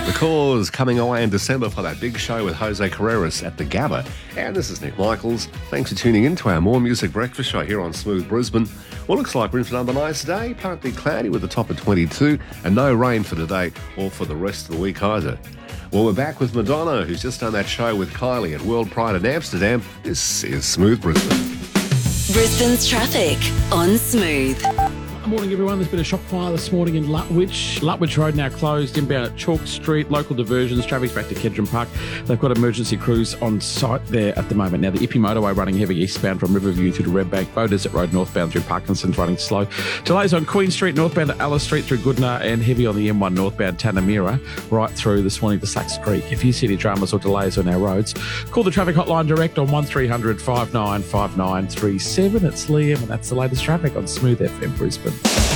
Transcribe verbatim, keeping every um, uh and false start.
The Cause coming away in December for that big show with Jose Carreras at the Gabba. And this is Nick Michaels. Thanks for tuning in to our More Music Breakfast show here on Smooth Brisbane. Well, looks like we're in for another nice day. Partly cloudy with a top of twenty-two and no rain for today or for the rest of the week either. Well, we're back with Madonna, who's just done that show with Kylie at World Pride in Amsterdam. This is Smooth Brisbane. Brisbane's traffic on Smooth. Good morning, everyone. There's been a shock fire this morning in Lutwich. Lutwich Road now closed, inbound at Chalk Street. Local diversions, traffic's back to Kedron Park. They've got emergency crews on site there at the moment. Now, the Ippy motorway running heavy eastbound from Riverview through to Redbank. Beaudesert Road northbound through Parkinson's running slow. Delays on Queen Street northbound to Alice Street through Goodna, and heavy on the M one northbound Tanamira right through this morning to Sachs Creek. If you see any dramas or delays on our roads, call the traffic hotline direct on one three hundred five nine five nine three seven. It's Liam, and that's the latest traffic on Smooth F M Brisbane.